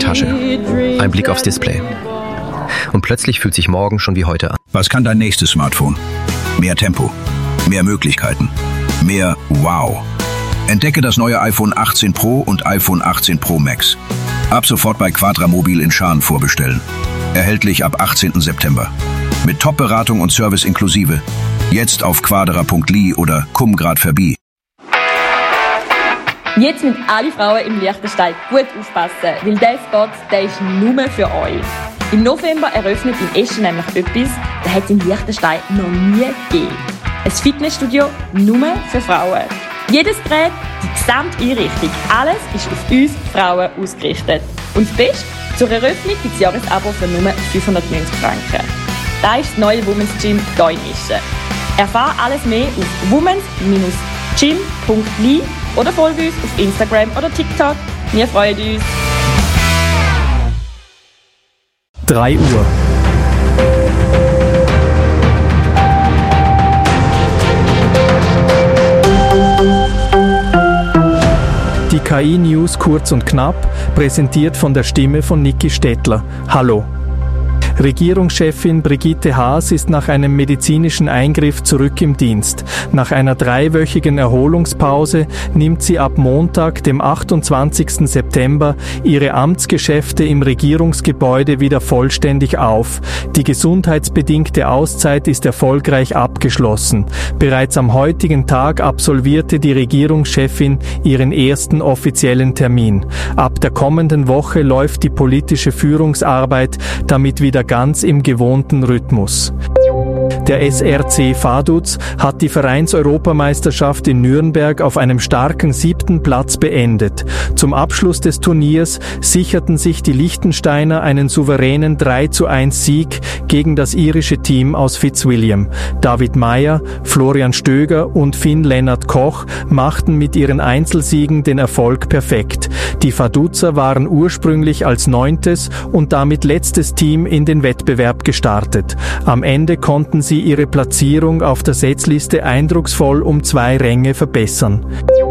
Tasche. Ein Blick aufs Display. Und plötzlich fühlt sich morgen schon wie heute an. Was kann dein nächstes Smartphone? Mehr Tempo, mehr Möglichkeiten, mehr Wow. Entdecke das neue iPhone 18 Pro und iPhone 18 Pro Max. Ab sofort bei Quadramobil in Schaan vorbestellen. Erhältlich ab 18. September. Mit Top-Beratung und Service inklusive. Jetzt auf quadra.li oder komm grad vorbei. Jetzt müssen alle Frauen im Liechtenstein gut aufpassen, weil dieser Spot, der ist nur für euch. Im November eröffnet in Eschen nämlich etwas, das hat es in Liechtenstein noch nie gegeben. Ein Fitnessstudio nur für Frauen. Jedes Gerät, die gesamte Einrichtung, alles ist auf uns Frauen ausgerichtet. Und das Beste, zur Eröffnung gibt es Jahresabo für nur 590 Franken. Das ist das neue Women's Gym hier in Eschen. Erfahre alles mehr auf womens-gym.li oder folge uns auf Instagram oder TikTok. Wir freuen uns. 3 Uhr. Die KI-News kurz und knapp, präsentiert von der Stimme von Niki Stettler. Hallo. Regierungschefin Brigitte Haas ist nach einem medizinischen Eingriff zurück im Dienst. Nach einer 3-wöchigen Erholungspause nimmt sie ab Montag, dem 28. September, ihre Amtsgeschäfte im Regierungsgebäude wieder vollständig auf. Die gesundheitsbedingte Auszeit ist erfolgreich abgeschlossen. Bereits am heutigen Tag absolvierte die Regierungschefin ihren ersten offiziellen Termin. Ab der kommenden Woche läuft die politische Führungsarbeit damit wieder ganz im gewohnten Rhythmus. Der SRC Vaduz hat die Vereinseuropameisterschaft in Nürnberg auf einem starken 7. Platz beendet. Zum Abschluss des Turniers sicherten sich die Liechtensteiner einen souveränen 3:1 Sieg gegen das irische Team aus Fitzwilliam. David Meyer, Florian Stöger und Finn-Lennart Koch machten mit ihren Einzelsiegen den Erfolg perfekt. Die Vaduzer waren ursprünglich als 9. und damit letztes Team in den Wettbewerb gestartet. Am Ende konnten sie ihre Platzierung auf der Setzliste eindrucksvoll um 2 Ränge verbessern.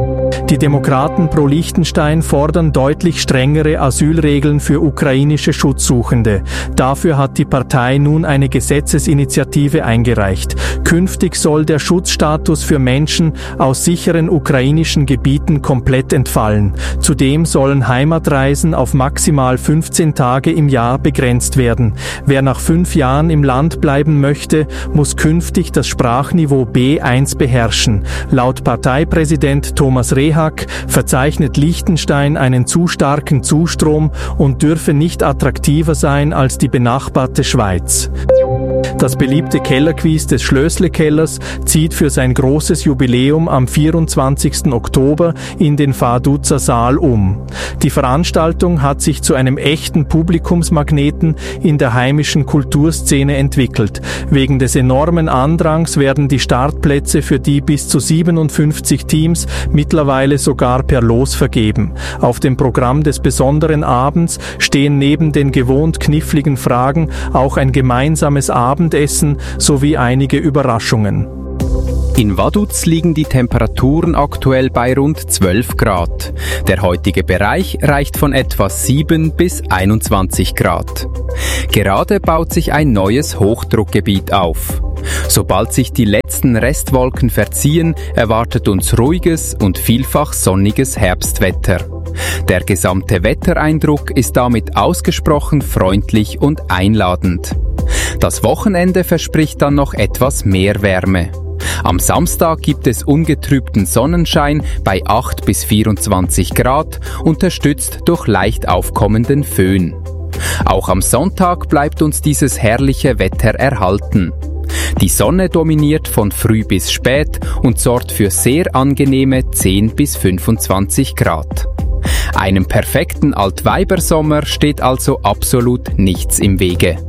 Die Demokraten pro Liechtenstein fordern deutlich strengere Asylregeln für ukrainische Schutzsuchende. Dafür hat die Partei nun eine Gesetzesinitiative eingereicht. Künftig soll der Schutzstatus für Menschen aus sicheren ukrainischen Gebieten komplett entfallen. Zudem sollen Heimatreisen auf maximal 15 Tage im Jahr begrenzt werden. Wer nach 5 Jahren im Land bleiben möchte, muss künftig das Sprachniveau B1 beherrschen. Laut Parteipräsident Thomas Rehag verzeichnet Liechtenstein einen zu starken Zustrom und dürfe nicht attraktiver sein als die benachbarte Schweiz. Das beliebte Kellerquiz des Schlösle-Kellers zieht für sein großes Jubiläum am 24. Oktober in den Vaduzer Saal um. Die Veranstaltung hat sich zu einem echten Publikumsmagneten in der heimischen Kulturszene entwickelt. Wegen des enormen Andrangs werden die Startplätze für die bis zu 57 Teams mittlerweile sogar per Los vergeben. Auf dem Programm des besonderen Abends stehen neben den gewohnt kniffligen Fragen auch ein gemeinsames Abendessen sowie einige Überraschungen. In Vaduz liegen die Temperaturen aktuell bei rund 12 Grad. Der heutige Bereich reicht von etwa 7 bis 21 Grad. Gerade baut sich ein neues Hochdruckgebiet auf. Sobald sich die letzten Restwolken verziehen, erwartet uns ruhiges und vielfach sonniges Herbstwetter. Der gesamte Wettereindruck ist damit ausgesprochen freundlich und einladend. Das Wochenende verspricht dann noch etwas mehr Wärme. Am Samstag gibt es ungetrübten Sonnenschein bei 8 bis 24 Grad, unterstützt durch leicht aufkommenden Föhn. Auch am Sonntag bleibt uns dieses herrliche Wetter erhalten. Die Sonne dominiert von früh bis spät und sorgt für sehr angenehme 10 bis 25 Grad. Einem perfekten Altweibersommer steht also absolut nichts im Wege.